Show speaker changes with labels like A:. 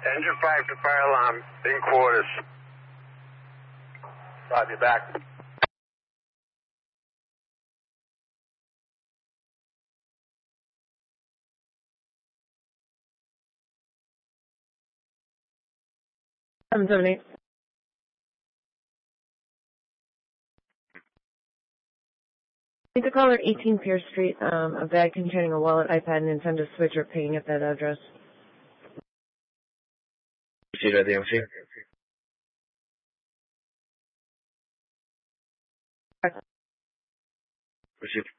A: Engine 5 to fire alarm, in quarters. Roger, back.
B: Need to call at 18 Pierce Street, a bag containing a wallet, iPad, and Nintendo Switch are paying at that address.
C: Proceed at the MC. Proceed.